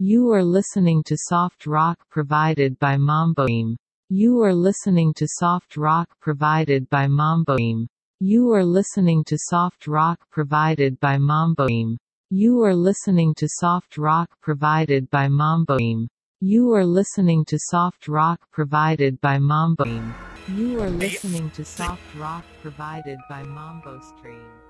You are listening to soft rock provided by Mamboim. You are listening to soft rock provided by Mamboim. You are listening to soft rock provided by Mamboim. You are listening to soft rock provided by Mamboim. You are listening to soft rock provided by Mamboim. You are listening to soft rock provided by Mambo Stream.